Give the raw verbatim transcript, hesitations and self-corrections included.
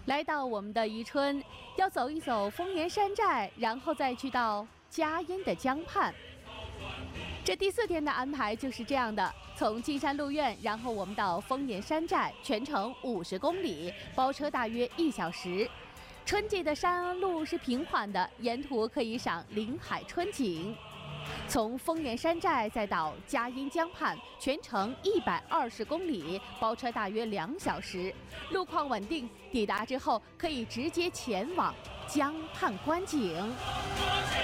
来到我们的宜春，要走一走丰岩山寨，然后再去到佳音的江畔。这第四天的安排就是这样的：从金山路苑，然后我们到丰岩山寨，全程五十公里，包车大约一小时。春季的山路是平缓的，沿途可以赏临海春景。从丰岩山寨再到佳音江畔，全程一百二十公里，包车大约两小时，路况稳定。抵达之后，可以直接前往江畔观景。